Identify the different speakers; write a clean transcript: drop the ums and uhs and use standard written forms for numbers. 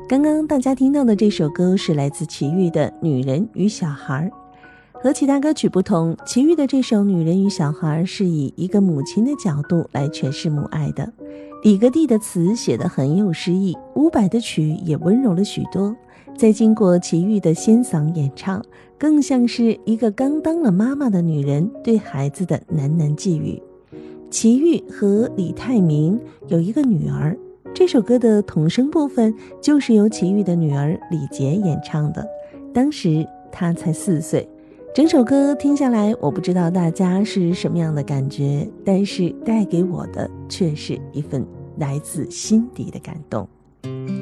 Speaker 1: 刚刚大家听到的这首歌是来自齐豫的《女人与小孩》。和其他歌曲不同，齐豫的这首《女人与小孩》是以一个母亲的角度来诠释母爱的。李格弟的词写得很有诗意，伍佰的曲也温柔了许多。再经过齐豫的仙嗓演唱，更像是一个刚当了妈妈的女人对孩子的喃喃寄语。齐豫和李泰明有一个女儿，这首歌的童声部分就是由齐豫的女儿李洁演唱的，当时她才4岁。整首歌听下来，我不知道大家是什么样的感觉，但是带给我的却是一份来自心底的感动。